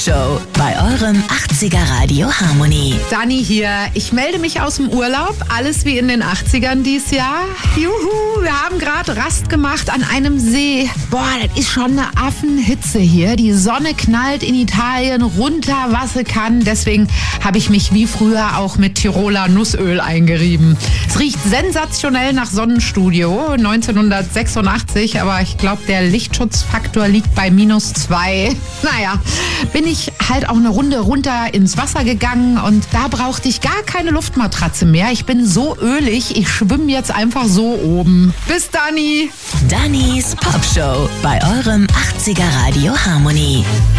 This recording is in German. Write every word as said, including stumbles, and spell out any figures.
Show bei eurem achtziger Radio Harmony. Dani hier. Ich melde mich aus dem Urlaub. Alles wie in den achtzigern dies Jahr. Juhu, wir haben gerade Rast gemacht an einem See. Boah, das ist schon eine Affenhitze hier. Die Sonne knallt in Italien runter, was sie kann. Deswegen habe ich mich wie früher auch mit Tiroler Nussöl eingerieben. Es riecht sensationell nach Sonnenstudio neunzehnhundertsechsundachtzig, aber ich glaube, der Lichtschutzfaktor liegt bei minus zwei. Naja, bin ich halt auch eine Runde runter ins Wasser gegangen und da brauchte ich gar keine Luftmatratze mehr. Ich bin so ölig, ich schwimme jetzt einfach so oben. Bis Dani! Dannys Popshow bei eurem achtziger Radio Harmony.